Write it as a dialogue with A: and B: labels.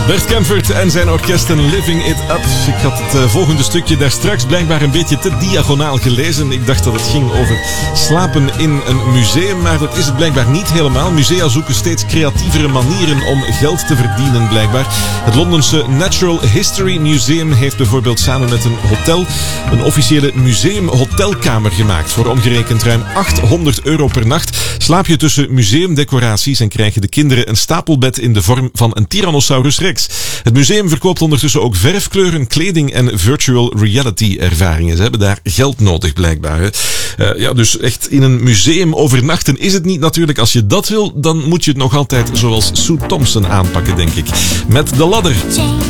A: Bert Kaempfert en zijn orkesten Living It Up. Ik had het volgende stukje daar straks blijkbaar een beetje te diagonaal gelezen. Ik dacht dat het ging over slapen in een museum, maar dat is het blijkbaar niet helemaal. Musea zoeken steeds creatievere manieren om geld te verdienen, blijkbaar. Het Londense Natural History Museum heeft bijvoorbeeld samen met een hotel een officiële museum-hotelkamer gemaakt. Voor omgerekend ruim €800 per nacht slaap je tussen museumdecoraties en krijgen de kinderen een stapelbed in de vorm van een Tyrannosaurus Rex. Het museum verkoopt ondertussen ook verfkleuren, kleding en virtual reality ervaringen. Ze hebben daar geld nodig, blijkbaar. Ja, dus echt in een museum overnachten is het niet natuurlijk. Als je dat wil, dan moet je het nog altijd zoals Sue Thompson aanpakken, denk ik. Met de ladder.